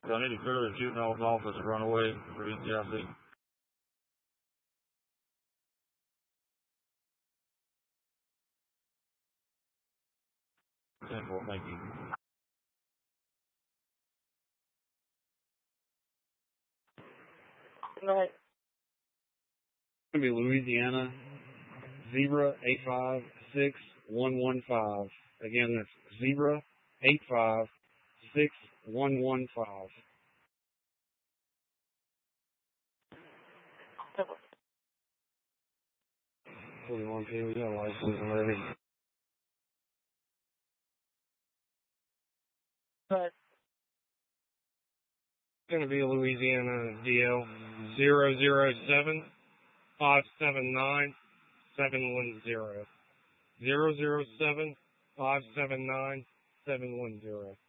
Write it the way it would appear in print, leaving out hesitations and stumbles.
I need to clear the shooting off office and run away for NCIC. 10-4, thank you. Go ahead. It's going to be Louisiana 0856115. Again, that's 0856115. 41 P. We got a license and levy. Go ahead. It's going to be a Louisiana DL 007 579 710. 007 579 710.